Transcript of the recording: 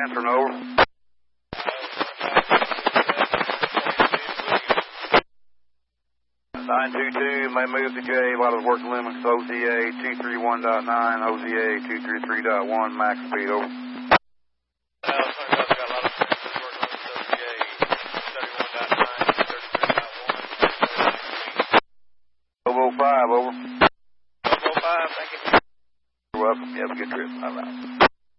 answering, over. 922, may move to J while I was working limits, OZA 231.9, OZA 233.1, max speed, over. 5, over. 5, thank you. You're welcome. You have a good trip. Bye-bye.